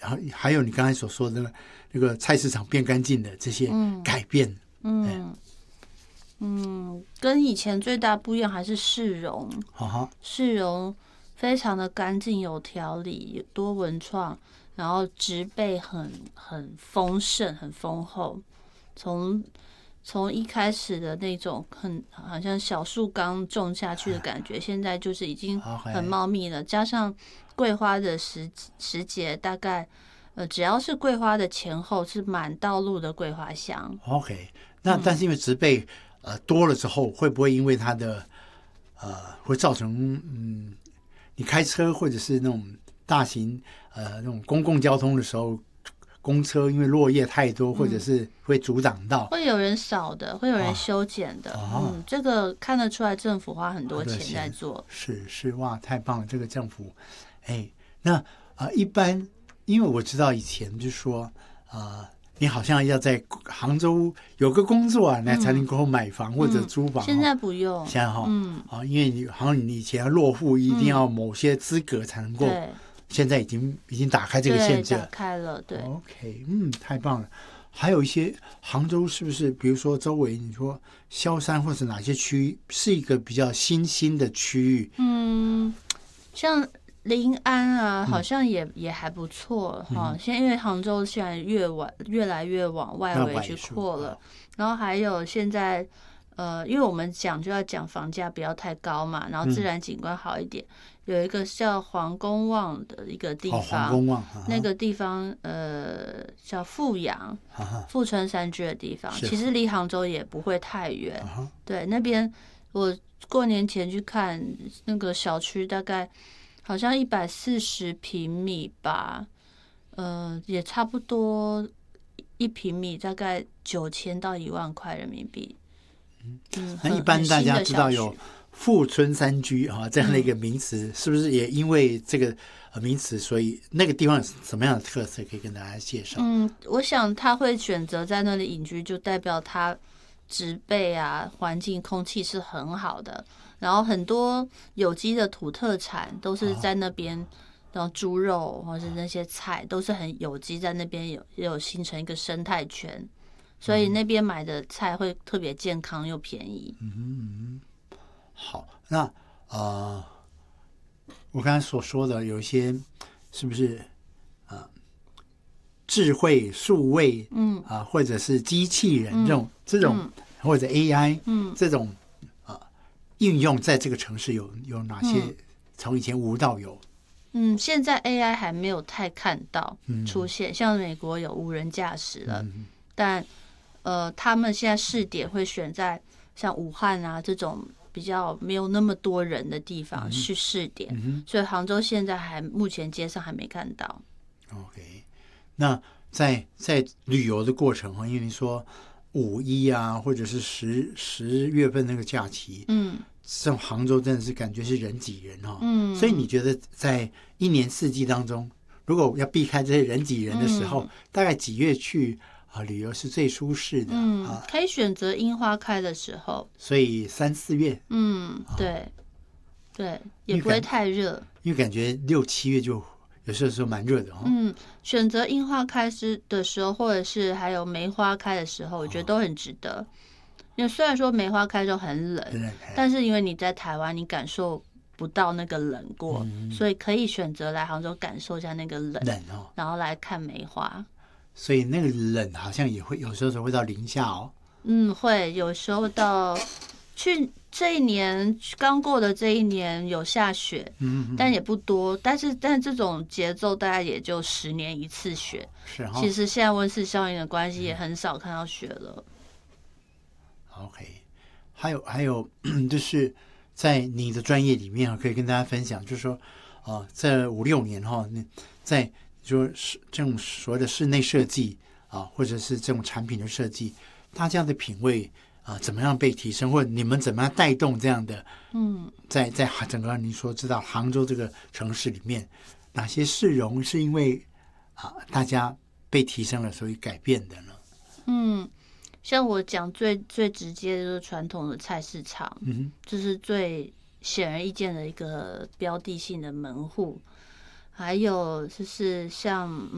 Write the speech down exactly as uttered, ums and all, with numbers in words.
还还有你刚才所说的那个菜市场变干净的这些改变。 嗯嗯，嗯，跟以前最大不一样还是市容， 啊、 市容非常的干净有条理，多文创，然后植被很很丰盛很丰厚，从从一开始的那种很好像小树刚种下去的感觉，现在就是已经很茂密了，加上桂花的时时节，大概呃只要是桂花的前后是满道路的桂花香。 OK， 那但是因为植被呃多了之后，会不会因为它的呃会造成嗯你开车或者是那种大型呃那种公共交通的时候？公车因为落叶太多，或者是会阻挡到， 会有人扫的，会有人修剪的。 哦、 嗯，这个看得出来，政府花很多钱在做。 是是，哇，太棒了！这个政府，哎，那啊、呃，一般因为我知道以前就说啊、呃，你好像要在杭州有个工作啊，那才能够买房或者租房。 嗯、现在不用， 现在哈， 嗯， 啊，因为你好像你以前要落户，一定要某些资格才能够。 对。 现在已经已经打开这个限制了， 打开了，对。 OK， 嗯，太棒了。还有一些杭州是不是，比如说周围，你说萧山或者哪些区域是一个比较新兴的区域？ 嗯，像临安啊，好像也、嗯、也还不错哈。现、嗯、在因为杭州现在越往越来越往外围去扩了，然后还有现在呃，因为我们讲就要讲房价不要太高嘛，然后自然景观好一点。嗯，有一个叫黄公望的一个地方，哦、 黄公望、啊、 那个地方呃叫富阳，富春山居的地方，其实离杭州也不会太远。 啊、 对，那边我过年前去看那个小区，大概好像一百四十平米吧，呃，也差不多一平米大概九千到一万块人民币。 嗯，那一般大家知道有富春山居啊这样的一个名词，嗯、是不是也因为这个名词，所以那个地方有什么样的特色可以跟大家介绍？ 嗯，我想他会选择在那里隐居，就代表他植被啊、环境、空气是很好的，然后很多有机的土特产都是在那边，哦、然后猪肉或是那些菜都是很有机，在那边有有形成一个生态圈。所以那边买的菜会特别健康又便宜。 嗯嗯，好，那呃，我刚才所说的有一些是不是呃智慧数位，嗯啊、呃，或者是机器人这种、嗯、这种、嗯、或者 A I， 嗯，这种呃应用在这个城市有有哪些？从以前无到有。 嗯，现在 A I 还没有太看到出现，嗯、像美国有无人驾驶了，嗯、但呃，他们现在试点会选在像武汉啊这种比较没有那么多人的地方去试点，嗯、所以杭州现在还目前街上还没看到。 OK， 那在在旅游的过程，因为你说五一啊，或者是十十月份那个假期，嗯，这种杭州真的是感觉是人挤人哈、哦，嗯，所以你觉得在一年四季当中，如果要避开这些人挤人的时候，嗯、大概几月去？啊，旅游是最舒适的， 嗯， 啊、 可以选择樱花开的时候， 所以三四月， 嗯，对，啊、对，也不会太热， 因为感觉六七月就有时候时候蛮热的哦。 嗯，选择樱花开时的时候，或者是还有梅花开的时候，我觉得都很值得。哦、因为虽然说梅花开就很冷，冷但是因为你在台湾，你感受不到那个冷过，嗯、所以可以选择来杭州感受一下那个冷， 冷哦， 然后来看梅花。 所以那个冷好像也会有时候会到零下哦。 嗯，会有时候到去这一年刚过的这一年有下雪，嗯嗯，但也不多。但是但这种节奏大概也就十年一次雪。 是哈、哦。 其实现在温室效应的关系，也很少看到雪了。 嗯、OK， 还有还有就是在你的专业里面可以跟大家分享，就是说啊、呃，这五六年哈、哦，在就是这种所谓的室内设计啊，或者是这种产品的设计，大家的品味啊，怎么样被提升，或者你们怎么样带动这样的？嗯，在在整个你所知道杭州这个城市里面，哪些市容是因为啊大家被提升了，所以改变的呢？ 嗯，像我讲最最直接的就是传统的菜市场，嗯，这是最显而易见的一个标的性的门户。还有就是像